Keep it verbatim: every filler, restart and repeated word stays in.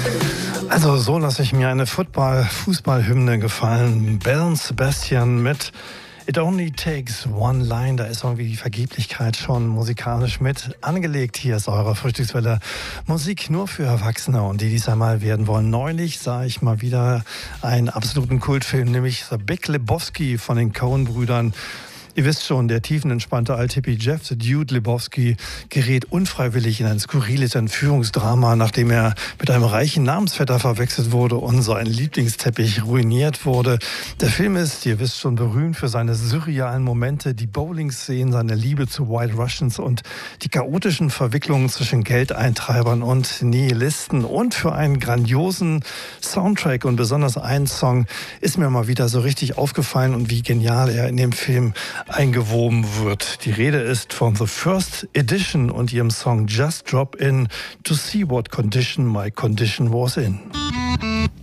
Also so lasse ich mir eine Football, Fußballhymne gefallen. Belle Sebastian mit It Only Takes One Line. Da ist irgendwie die Vergeblichkeit schon musikalisch mit angelegt. Hier ist eure Frühstückswelle. Musik nur für Erwachsene und die dies einmal werden wollen. Neulich sah ich mal wieder einen absoluten Kultfilm, nämlich The Big Lebowski von den Coen-Brüdern. Ihr wisst schon, der tiefenentspannte Althippie Jeff the Dude Lebowski gerät unfreiwillig in ein skurriles Entführungsdrama, nachdem er mit einem reichen Namensvetter verwechselt wurde und sein Lieblingsteppich ruiniert wurde. Der Film ist, ihr wisst schon, berühmt für seine surrealen Momente, die Bowling-Szenen, seine Liebe zu White Russians und die chaotischen Verwicklungen zwischen Geldeintreibern und Nihilisten und für einen grandiosen Soundtrack. Und besonders ein Song ist mir mal wieder so richtig aufgefallen und wie genial er in dem Film eingewoben wird. Die Rede ist von The First Edition und ihrem Song Just Drop In to See What Condition My Condition Was In.